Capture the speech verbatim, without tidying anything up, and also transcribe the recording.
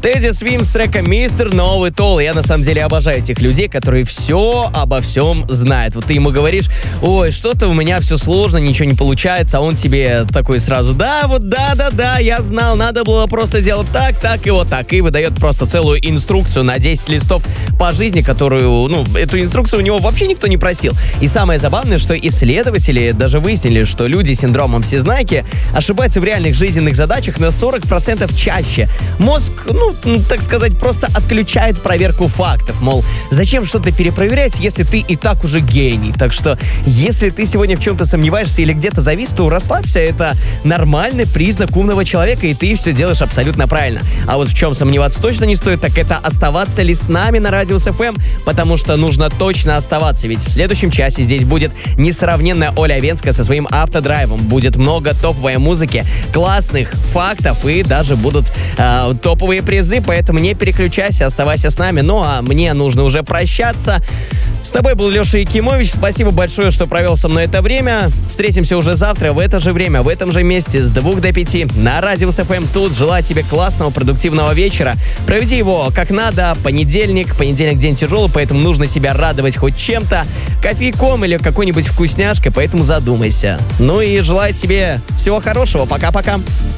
Teddy Swims с треком «Мистер Know It All». Я на самом деле обожаю этих людей, которые все обо всем знают. Вот ты ему говоришь: ой, что-то у меня все сложно, ничего не получается, а он тебе такой сразу: да, вот да-да-да, я знал, надо было просто делать так, так и вот так. И выдает просто целую инструкцию на десять листов по жизни, которую, ну, эту инструкцию у него вообще никто не просил. И самое забавное, что исследователи даже выяснили, что люди с синдромом всезнайки ошибаются в реальных жизненных задачах на сорок процентов чаще. Мозг, ну, так сказать, просто отключает проверку фактов. Мол, зачем что-то перепроверять, если ты и так уже гений? Так что, если ты сегодня в чем-то сомневаешься или где-то завис, то расслабься. Это нормальный признак умного человека, и ты все делаешь абсолютно правильно. А вот в чем сомневаться точно не стоит, так это оставаться ли с нами на Радиус эф эм, потому что нужно точно оставаться, ведь в следующем часе здесь будет несравненная Оля Овенская со своим автодрайвом. Будет много топовой музыки, классных фактов и даже будут э, топовые призы, поэтому не переключайся, оставайся с нами. Ну а мне нужно уже прощаться. С тобой был Леша Якимович. Спасибо большое, что провел со мной это время. Встретимся уже завтра в это же время, в этом же месте с двух до пяти на Радиус эф эм. Тут желаю тебе классного, продуктивного вечера. Проведи его как надо. Понедельник. Понедельник день тяжелый, поэтому нужно себя радовать хоть чем-то. Кофейком или какой-нибудь вкусняшкой, поэтому задумайся. Ну и желаю тебе всего хорошего. Пока-пока.